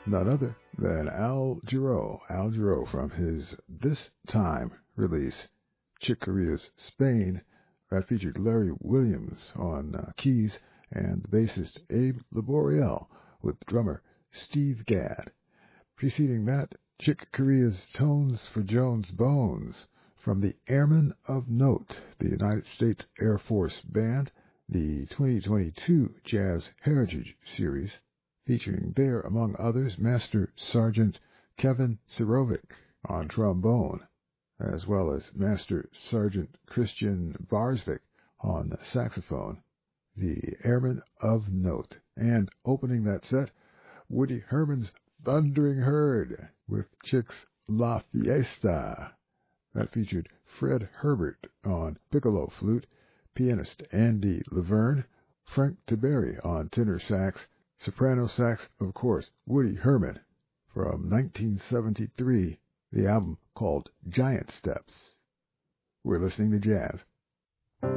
none other than Al Jarreau from his This Time release, Chick Corea's Spain, that featured Larry Williams on keys and bassist Abe Laboriel with drummer Steve Gadd. Preceding that, Chick Corea's Tones for Jones Bones from the Airmen of Note, the United States Air Force Band, the 2022 Jazz Heritage Series, featuring there, among others, Master Sergeant Kevin Sirovic on trombone, as well as Master Sergeant Christian Barsvik on saxophone, the Airmen of Note. And opening that set, Woody Herman's Thundering Herd with Chick's La Fiesta. That featured Fred Herbert on piccolo flute, pianist Andy Laverne, Frank Tiberi on tenor sax, soprano sax, of course, Woody Herman, from 1973, the album called Giant Steps. We're listening to jazz